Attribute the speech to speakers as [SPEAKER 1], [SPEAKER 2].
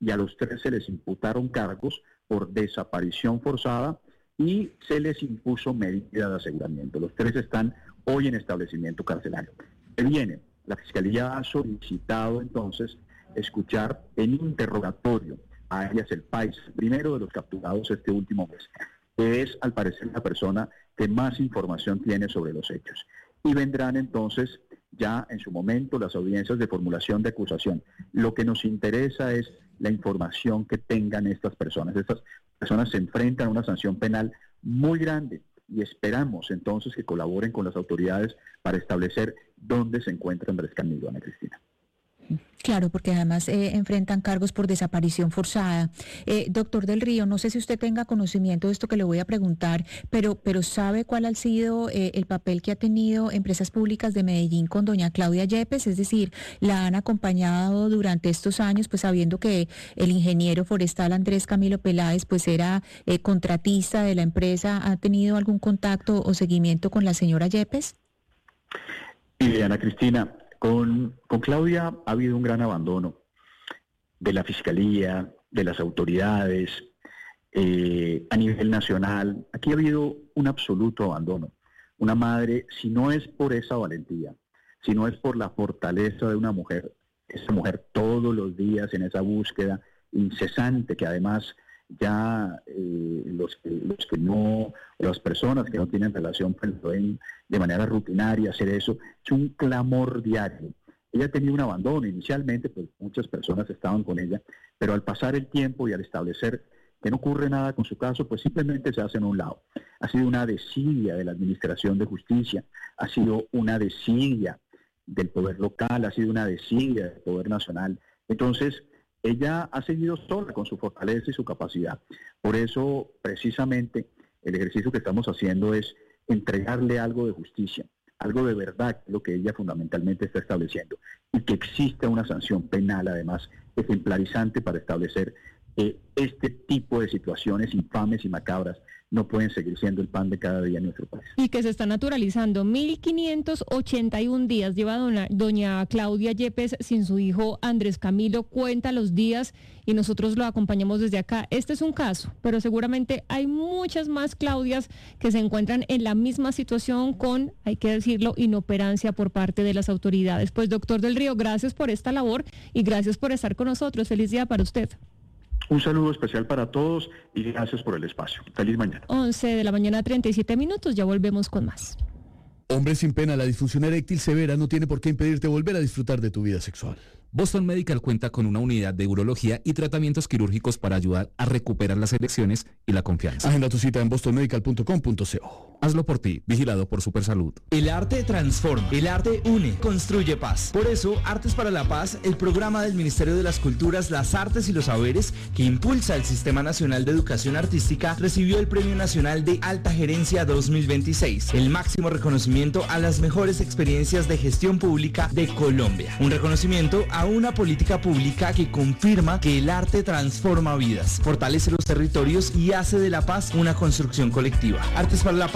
[SPEAKER 1] y a los 3 se les imputaron cargos por desaparición forzada y se les impuso medida de aseguramiento. Los 3 están hoy en establecimiento carcelario. ¿Qué viene? La Fiscalía ha solicitado entonces escuchar en interrogatorio a alias El País, primero de los capturados este último mes, que es al parecer la persona que más información tiene sobre los hechos. Y vendrán entonces ya en su momento las audiencias de formulación de acusación. Lo que nos interesa es la información que tengan estas personas. Estas personas se enfrentan a una sanción penal muy grande y esperamos entonces que colaboren con las autoridades para establecer dónde se encuentra Andrés Camilo, Ana Cristina.
[SPEAKER 2] Claro, porque además enfrentan cargos por desaparición forzada. Doctor del Río, no sé si usted tenga conocimiento de esto que le voy a preguntar, pero ¿sabe cuál ha sido el papel que ha tenido Empresas Públicas de Medellín con doña Claudia Yepes? Es decir, la han acompañado durante estos años, pues sabiendo que el ingeniero forestal Andrés Camilo Peláez pues era contratista de la empresa. ¿Ha tenido algún contacto o seguimiento con la señora Yepes?
[SPEAKER 1] Y Ana Cristina, con Claudia ha habido un gran abandono de la Fiscalía, de las autoridades, a nivel nacional. Aquí ha habido un absoluto abandono. Una madre, si no es por esa valentía, si no es por la fortaleza de una mujer, esa mujer todos los días en esa búsqueda incesante, que además ya las personas que no tienen relación pues lo ven de manera rutinaria hacer eso, es un clamor diario. Ella tenía un abandono, inicialmente pues muchas personas estaban con ella, pero al pasar el tiempo y al establecer que no ocurre nada con su caso, pues simplemente se hacen a un lado. Ha sido una desidia de la Administración de Justicia, ha sido una desidia del poder local, ha sido una desidia del poder nacional. Entonces, ella ha seguido sola con su fortaleza y su capacidad. Por eso, precisamente, el ejercicio que estamos haciendo es entregarle algo de justicia, algo de verdad, lo que ella fundamentalmente está estableciendo, y que exista una sanción penal, además, ejemplarizante para establecer que este tipo de situaciones infames y macabras no pueden seguir siendo el pan de cada día en nuestro país.
[SPEAKER 3] Y que se está naturalizando. 1.581 días lleva doña Claudia Yepes sin su hijo Andrés Camilo, cuenta los días y nosotros lo acompañamos desde acá. Este es un caso, pero seguramente hay muchas más Claudias que se encuentran en la misma situación con, hay que decirlo, inoperancia por parte de las autoridades. Pues doctor del Río, gracias por esta labor y gracias por estar con nosotros. Feliz día para usted.
[SPEAKER 1] Un saludo especial para todos y gracias por el espacio. Feliz mañana.
[SPEAKER 3] 11:37 a.m, ya volvemos con más.
[SPEAKER 4] Hombre sin pena, la disfunción eréctil severa no tiene por qué impedirte volver a disfrutar de tu vida sexual.
[SPEAKER 5] Boston Medical cuenta con una unidad de urología y tratamientos quirúrgicos para ayudar a recuperar las erecciones y la confianza.
[SPEAKER 4] Agenda tu cita en bostonmedical.com.co.
[SPEAKER 5] Hazlo por ti, vigilado por Supersalud.
[SPEAKER 6] El arte transforma, el arte une, construye paz. Por eso, Artes para la Paz, el programa del Ministerio de las Culturas, las Artes y los Saberes, que impulsa el Sistema Nacional de Educación Artística, recibió el Premio Nacional de Alta Gerencia 2026, el máximo reconocimiento a las mejores experiencias de gestión pública de Colombia. Un reconocimiento a una política pública que confirma que el arte transforma vidas, fortalece los territorios y hace de la paz una construcción colectiva. Artes para la Paz